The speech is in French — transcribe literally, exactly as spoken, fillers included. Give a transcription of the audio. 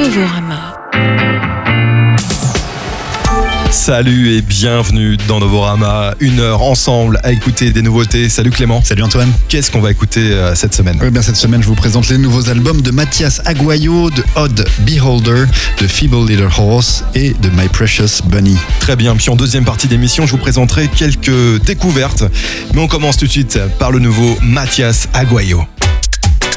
Novorama. Salut et bienvenue dans Novorama, une heure ensemble à écouter des nouveautés. Salut Clément. Salut Antoine. Qu'est-ce qu'on va écouter euh, cette semaine? Oui, bien cette semaine je vous présente les nouveaux albums de Mathias Aguayo, de Odd Beholder, de Feeble Little Horse et de My Precious Bunny. Très bien, puis en deuxième partie d'émission je vous présenterai quelques découvertes. Mais on commence tout de suite par le nouveau Mathias Aguayo.